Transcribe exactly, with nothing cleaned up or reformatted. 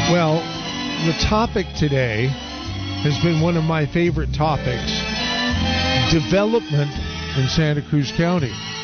Well, the topic today has been one of my favorite topics, development in Santa Cruz County.